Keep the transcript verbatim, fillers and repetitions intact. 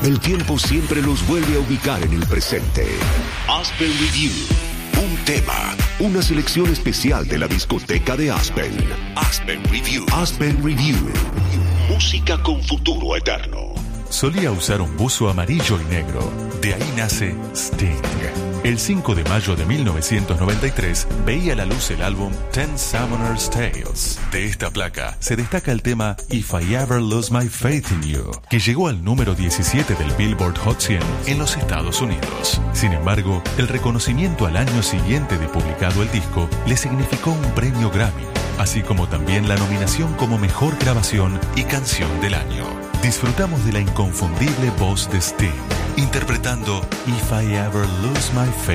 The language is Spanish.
El tiempo siempre los vuelve a ubicar en el presente. Aspen Review. Un tema, una selección especial de la discoteca de Aspen. Aspen Review. Aspen Review. Música con futuro eterno. Solía usar un buzo amarillo y negro. De ahí nace Sting. El cinco de mayo de mil novecientos noventa y tres veía la luz el álbum Ten Summoner's Tales. De esta placa se destaca el tema If I Ever Lose My Faith in You, que llegó al número diecisiete del Billboard Hot cien en los Estados Unidos. Sin embargo, el reconocimiento al año siguiente de publicado el disco le significó un premio Grammy, así como también la nominación como Mejor Grabación y Canción del Año. Disfrutamos de la inconfundible voz de Sting, interpretando If I Ever Lose My Faith